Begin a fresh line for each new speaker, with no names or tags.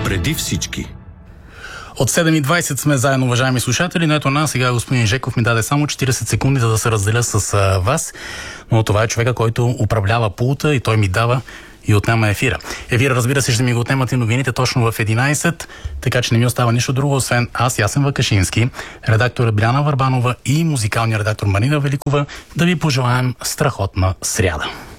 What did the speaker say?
Преди всички.
От 7:20 сме заедно, уважаеми слушатели, но ето нас сега господин Жеков ми даде само 40 секунди, за да се разделя с вас, но това е човека, който управлява пулта и той ми дава и отнема ефира. Ефира, разбира се, ще ми го отнемат и новините точно в 11, така че не ми остава нищо друго, освен аз, Ясен Вакашински, редактор Бляна Върбанова и музикалния редактор Марина Великова, да ви пожелаем страхотна сряда.